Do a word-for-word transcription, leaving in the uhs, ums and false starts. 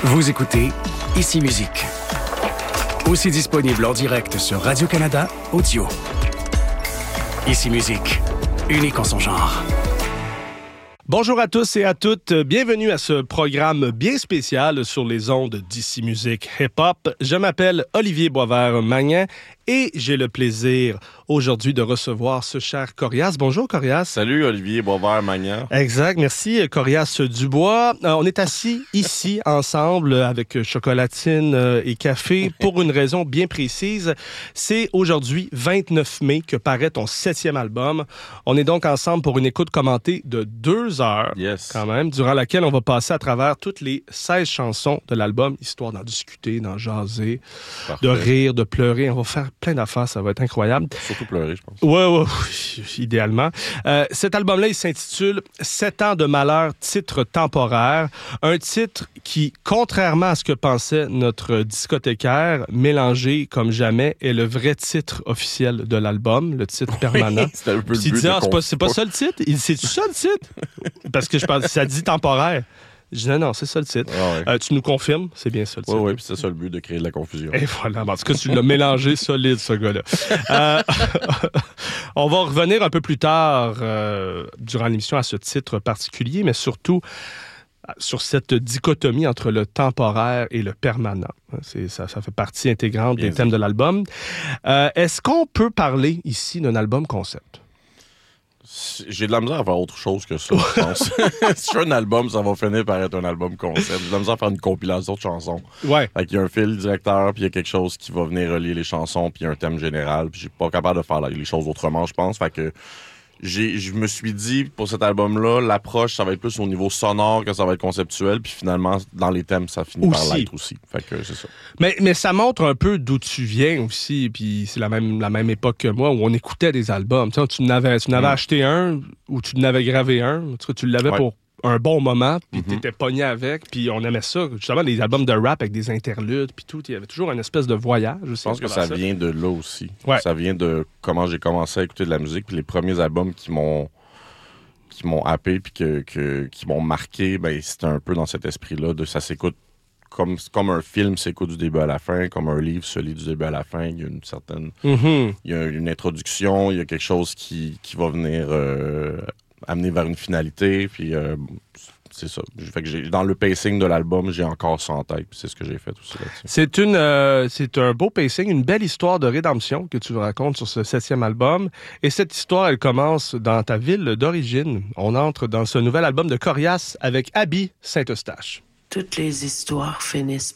Vous écoutez Ici Musique. Aussi disponible en direct sur Radio-Canada Audio. Ici Musique, unique en son genre. Bonjour à tous et à toutes. Bienvenue à ce programme bien spécial sur les ondes d'Ici Musique Hip-Hop. Je m'appelle Olivier Boisvert-Magnan et j'ai le plaisir aujourd'hui de recevoir ce cher Corias. Bonjour Corias. Salut Olivier Boisvert-Magnan. Exact, merci Corias Dubois. Euh, on est assis ici ensemble avec chocolatine euh, et café pour une raison bien précise. C'est aujourd'hui, vingt-neuf mai, que paraît ton septième album. On est donc ensemble pour une écoute commentée de deux heures, yes. quand même, durant laquelle on va passer à travers toutes les seize chansons de l'album, histoire d'en discuter, d'en jaser, Parfait. de rire, de pleurer. On va faire plein d'affaires, ça va être incroyable. Surtout pleurer, je pense. Oui, oui, oui, idéalement. Euh, cet album-là, il s'intitule « Sept ans de malheur, titre temporaire ». Un titre qui, contrairement à ce que pensait notre discothécaire, mélangé comme jamais, est le vrai titre officiel de l'album, le titre permanent. Oui, c'était un peu le Puis il but dit, de ah, c'est qu'on- pas, c'est pas ça le titre? Il dit, c'est-tu ça le titre? Parce que je pense ça dit temporaire. Je dis, non, non, c'est ça le titre. Ah ouais. Euh, tu nous confirmes? C'est bien ça le Oui, titre. oui, puis c'est ça le but, de créer de la confusion. Et voilà, en tout cas, tu l'as mélangé solide, ce gars-là. Euh, on va revenir un peu plus tard, euh, durant l'émission, à ce titre particulier, mais surtout euh, sur cette dichotomie entre le temporaire et le permanent. C'est, ça, ça fait partie intégrante Bien des dit. thèmes de l'album. Euh, est-ce qu'on peut parler ici d'un album concept? J'ai de la misère à faire autre chose que ça, je pense. Si je fais un album, ça va finir par être un album concept. J'ai de la misère à faire une compilation de chansons. Ouais. Fait qu'il y a un fil directeur, puis il y a quelque chose qui va venir relier les chansons, puis il y a un thème général, puis je suis pas capable de faire les choses autrement, je pense. Fait que j'ai, je me suis dit, pour cet album-là, l'approche, ça va être plus au niveau sonore que ça va être conceptuel, puis finalement, dans les thèmes, ça finit Aussi. par l'être aussi. Fait que c'est ça. Mais, mais ça montre un peu d'où tu viens aussi, puis c'est la même, la même époque que moi, où on écoutait des albums. Tu sais, tu n'avais, tu n'avais Mm. acheté un, ou tu n'avais gravé un, en tout cas, tu l'avais Ouais. pour un bon moment, puis Mhm. t'étais pogné avec, puis on aimait ça. Justement, les albums de rap avec des interludes, puis tout, il y avait toujours une espèce de voyage. Je pense que ça vient de là aussi. Ouais. Ça vient de comment j'ai commencé à écouter de la musique, puis les premiers albums qui m'ont qui m'ont happé puis que, que- qui m'ont marqué, ben c'était un peu dans cet esprit-là de ça s'écoute comme comme un film s'écoute du début à la fin, comme un livre se lit du début à la fin. Il y a une certaine, Mhm. il y a une introduction, il y a quelque chose qui, qui va venir euh, amener vers une finalité, puis euh, c'est ça. Fait que j'ai, dans le pacing de l'album, j'ai encore ça en tête, puis c'est ce que j'ai fait aussi là-dessus. C'est, une, euh, c'est un beau pacing, une belle histoire de rédemption que tu racontes sur ce septième album. Et cette histoire, elle commence dans ta ville d'origine. On entre dans ce nouvel album de Corias avec Abby Saint-Eustache. Toutes les histoires finissent